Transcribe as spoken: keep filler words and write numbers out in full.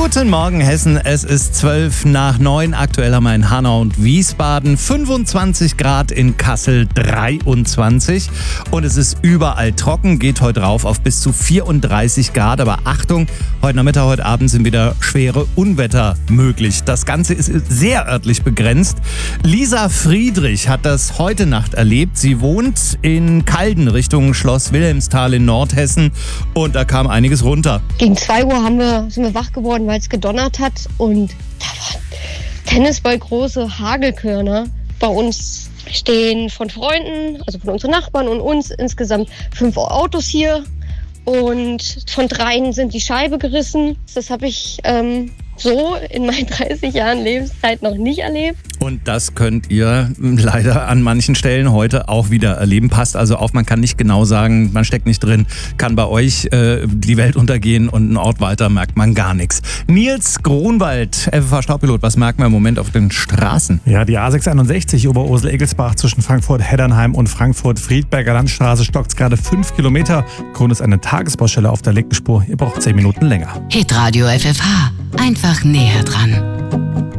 Guten Morgen Hessen, es ist zwölf nach neun. Aktuell haben wir in Hanau und Wiesbaden fünfundzwanzig Grad, in Kassel dreiundzwanzig. Und es ist überall trocken, geht heute rauf auf bis zu vierunddreißig Grad. Aber Achtung, heute Nachmittag, heute Abend sind wieder schwere Unwetter möglich. Das Ganze ist sehr örtlich begrenzt. Lisa Friedrich hat das heute Nacht erlebt. Sie wohnt in Calden Richtung Schloss Wilhelmsthal in Nordhessen und da kam einiges runter. Gegen zwei Uhr haben wir, sind wir wach geworden, weil es gedonnert hat und da waren tennisballgroße Hagelkörner. Bei uns stehen von Freunden, also von unseren Nachbarn und uns insgesamt fünf Autos hier und von dreien sind die Scheibe gerissen. Das habe ich ähm, so in meinen dreißig Jahren Lebenszeit noch nicht erlebt. Und das könnt ihr leider an manchen Stellen heute auch wieder erleben. Passt also auf, man kann nicht genau sagen, man steckt nicht drin, kann bei euch äh, die Welt untergehen und einen Ort weiter merkt man gar nichts. Nils Grunwald, F F H-Staubpilot, was merkt man im Moment auf den Straßen? Ja, die A sechshunderteinundsechzig Oberursel-Egelsbach zwischen Frankfurt-Heddernheim und Frankfurt-Friedberger Landstraße stockt gerade fünf Kilometer. Grund ist eine Tagesbaustelle auf der linken Spur. Ihr braucht zehn Minuten länger. Hitradio F F H. Einfach näher dran.